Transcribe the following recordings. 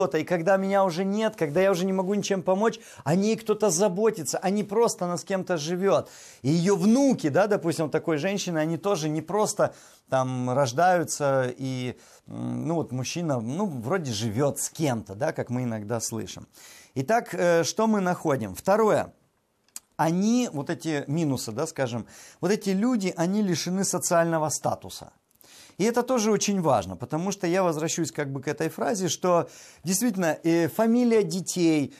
и когда меня уже нет, когда я уже не могу ничем помочь, о ней кто-то заботится, а не просто она с кем-то живет. И ее внуки, да, допустим, такой женщины, они тоже не просто там рождаются, и, ну вот мужчина, ну, вроде живет с кем-то, да, как мы иногда слышим. Итак, что мы находим? Второе. Они, вот эти минусы, да, скажем, вот эти люди, они лишены социального статуса. И это тоже очень важно, потому что я возвращусь как бы к этой фразе, что действительно фамилия детей,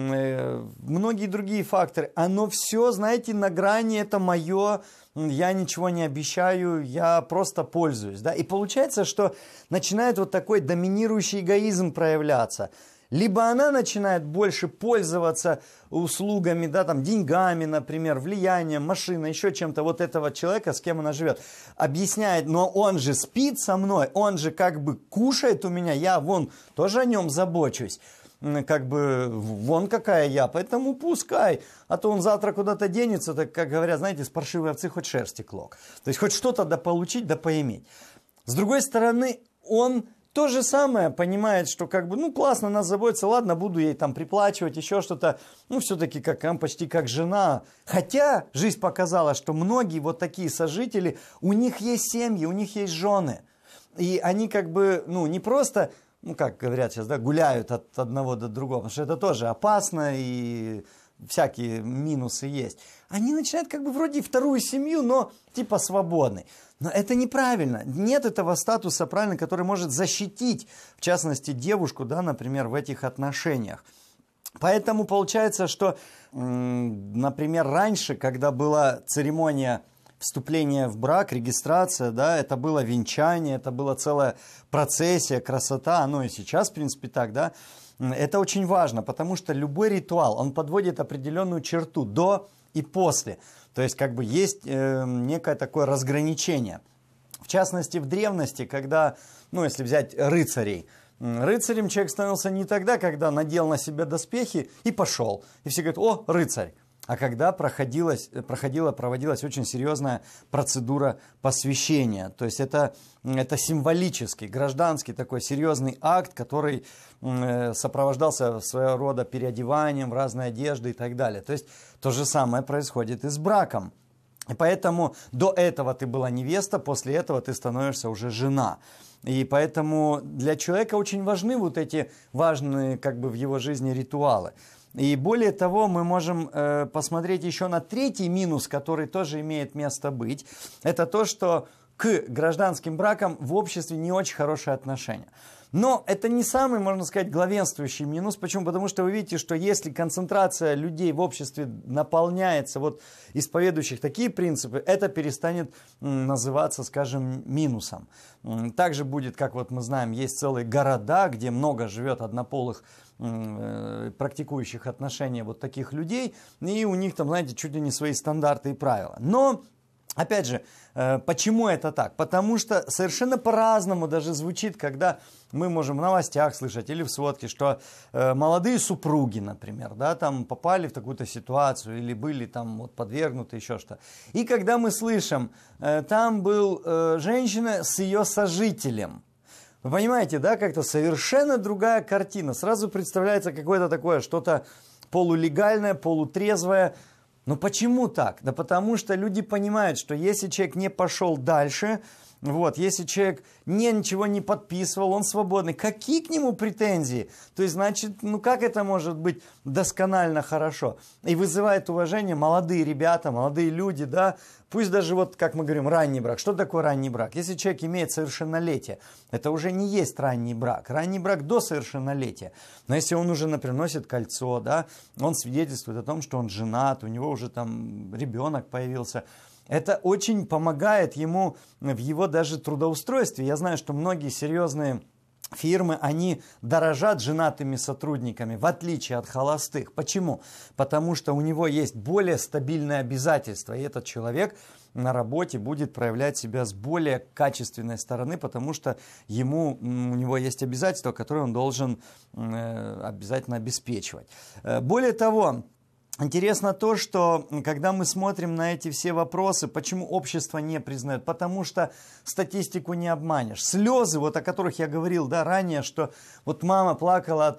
многие другие факторы, оно все, знаете, на грани, это мое, я ничего не обещаю, я просто пользуюсь. Да? И получается, что начинает вот такой доминирующий эгоизм проявляться. Либо она начинает больше пользоваться услугами, да, там, деньгами, например, влиянием, машиной, еще чем-то вот этого человека, с кем она живет. Объясняет, но он же спит со мной, он же как бы кушает у меня, я вон тоже о нем забочусь. Как бы вон какая я, поэтому пускай. А то он завтра куда-то денется, так как говорят, знаете, с паршивой овцы хоть шерсти клок. То есть хоть что-то да получить, да поиметь. С другой стороны, он... То же самое понимает, что как бы, ну классно, нас заботится, ладно, буду ей там приплачивать, еще что-то, ну все-таки как, почти как жена. Хотя жизнь показала, что многие вот такие сожители, у них есть семьи, у них есть жены. И они как бы, ну не просто, ну как говорят сейчас, да, гуляют от одного до другого, потому что это тоже опасно и всякие минусы есть. Они начинают как бы вроде вторую семью, но типа свободный. Но это неправильно. Нет этого статуса, правильно, который может защитить, в частности, девушку, да, например, в этих отношениях. Поэтому получается, что, например, раньше, когда была церемония вступления в брак, регистрация, да, это было венчание, это была целая процессия, красота, оно и сейчас, в принципе, так, да. Это очень важно, потому что любой ритуал, он подводит определенную черту до и после. То есть, как бы есть некое такое разграничение. В частности, в древности, когда, ну, если взять рыцарей, рыцарем человек становился не тогда, когда надел на себя доспехи и пошел. И все говорят, о, рыцарь. А когда проводилась очень серьезная процедура посвящения. То есть это символический, гражданский такой серьезный акт, который сопровождался своего рода переодеванием в разные одежды и так далее. То есть то же самое происходит и с браком. И поэтому до этого ты была невеста, после этого ты становишься уже жена. И поэтому для человека очень важны вот эти важные как бы в его жизни ритуалы. И более того, мы можем посмотреть еще на третий минус, который тоже имеет место быть. Это то, что к гражданским бракам в обществе не очень хорошее отношение. Но это не самый, можно сказать, главенствующий минус. Почему? Потому что вы видите, что если концентрация людей в обществе наполняется вот исповедующих такие принципы, это перестанет называться, скажем, минусом. Также будет, как вот мы знаем, есть целые города, где много живет однополых практикующих отношения вот таких людей, и у них там, знаете, чуть ли не свои стандарты и правила. Но опять же, почему это так? Потому что совершенно по-разному даже звучит, когда мы можем в новостях слышать или в сводке, что молодые супруги, например, да, там попали в такую-то ситуацию или были там вот подвергнуты еще что. И когда мы слышим, там был женщина с ее сожителем. Вы понимаете, да, как-то совершенно другая картина. Сразу представляется какое-то такое что-то полулегальное, полутрезвое. Но почему так? Да потому что люди понимают, что если человек не пошел дальше, вот, если человек ничего не подписывал, он свободный, какие к нему претензии? То есть, значит, ну как это может быть досконально хорошо? И вызывает уважение молодые ребята, молодые люди, да, пусть даже вот, как мы говорим, ранний брак. Что такое ранний брак? Если человек имеет совершеннолетие, это уже не есть ранний брак. Ранний брак до совершеннолетия. Но если он уже, например, носит кольцо, да, он свидетельствует о том, что он женат, у него уже там ребенок появился. Это очень помогает ему в его даже трудоустройстве. Я знаю, что многие серьезные фирмы, они дорожат женатыми сотрудниками, в отличие от холостых. Почему? Потому что у него есть более стабильные обязательства, и этот человек на работе будет проявлять себя с более качественной стороны, потому что у него есть обязательства, которые он должен обязательно обеспечивать. Более того, Интересно то, что когда мы смотрим на эти все вопросы, почему общество не признает? Потому что статистику не обманешь. Слезы, вот о которых я говорил, да, ранее, что вот мама плакала от